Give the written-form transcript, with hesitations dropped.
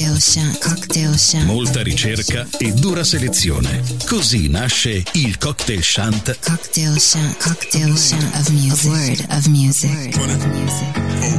Cocktail Shant. Molta ricerca e dura selezione. Così nasce il Cocktail Shant. Cocktail Shant of music. A word of music.